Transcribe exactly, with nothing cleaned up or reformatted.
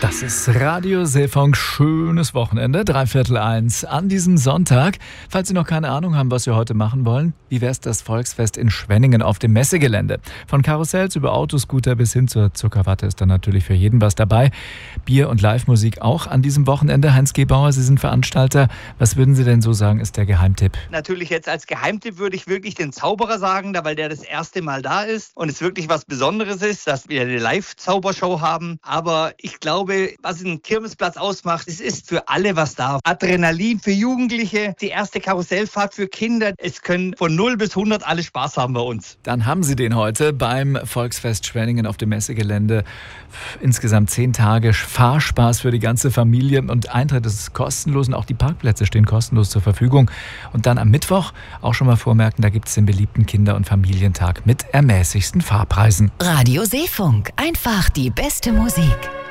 Das ist Radio Seefunk. Schönes Wochenende, dreiviertel eins an diesem Sonntag. Falls Sie noch keine Ahnung haben, was wir heute machen wollen, wie wär's das Volksfest in Schwenningen auf dem Messegelände? Von Karussells über Autoscooter bis hin zur Zuckerwatte ist da natürlich für jeden was dabei. Bier und Live-Musik auch an diesem Wochenende. Heinz Gebauer, Sie sind Veranstalter. Was würden Sie denn so sagen, ist der Geheimtipp? Natürlich jetzt als Geheimtipp würde ich wirklich den Zauberer sagen, da weil der das erste Mal da ist und es wirklich was Besonderes ist, dass wir eine Live-Zaubershow haben. Aber ich glaube, was einen Kirmesplatz ausmacht, es ist für alle was da. Adrenalin für Jugendliche, die erste Karussellfahrt für Kinder. Es können von null bis hundert alle Spaß haben bei uns. Dann haben Sie den heute beim Volksfest Schwenningen auf dem Messegelände. Insgesamt zehn Tage Fahrspaß für die ganze Familie und Eintritt ist kostenlos und auch die Parkplätze stehen kostenlos zur Verfügung. Und dann am Mittwoch auch schon mal vormerken, da gibt es den beliebten Kinder- und Familientag mit ermäßigsten Fahrpreisen. Radio Seefunk, einfach die beste Musik.